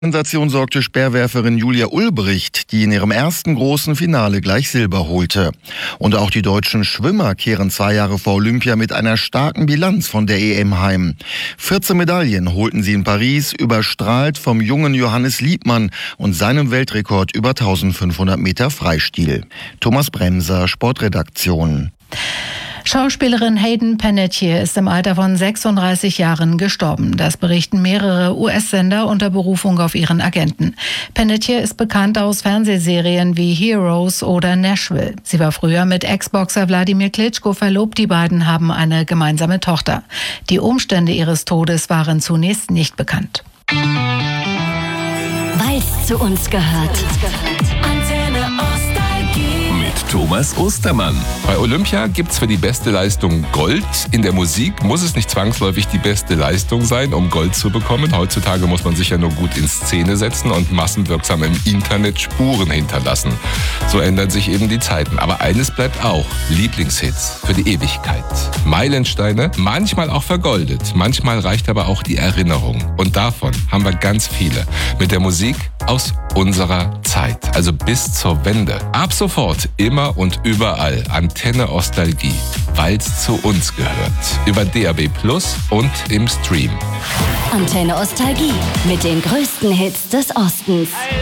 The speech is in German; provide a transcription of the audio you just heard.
Sensation sorgte Speerwerferin Julia Ulbricht, die in ihrem ersten großen Finale gleich Silber holte. Und auch die deutschen Schwimmer kehren 2 Jahre vor Olympia mit einer starken Bilanz von der EM heim. 14 Medaillen holten sie in Paris, überstrahlt vom jungen Johannes Liebmann und seinem Weltrekord über 1500 Meter Freistil. Thomas Bremser, Sportredaktion. Schauspielerin Hayden Panettiere ist im Alter von 36 Jahren gestorben. Das berichten mehrere US-Sender unter Berufung auf ihren Agenten. Panettiere ist bekannt aus Fernsehserien wie Heroes oder Nashville. Sie war früher mit Ex-Boxer Wladimir Klitschko verlobt. Die beiden haben eine gemeinsame Tochter. Die Umstände ihres Todes waren zunächst nicht bekannt. Weil's zu uns gehört. Thomas Ostermann. Bei Olympia gibt's für die beste Leistung Gold. In der Musik muss es nicht zwangsläufig die beste Leistung sein, um Gold zu bekommen. Heutzutage muss man sich ja nur gut in Szene setzen und massenwirksam im Internet Spuren hinterlassen. So ändern sich eben die Zeiten. Aber eines bleibt auch: Lieblingshits für die Ewigkeit. Meilensteine, manchmal auch vergoldet. Manchmal reicht aber auch die Erinnerung. Und davon haben wir ganz viele. Mit der Musik aus unserer Zeit, also bis zur Wende. Ab sofort immer und überall Antenne Ostalgie, weil's zu uns gehört. Über DAB+ und im Stream. Antenne Ostalgie mit den größten Hits des Ostens.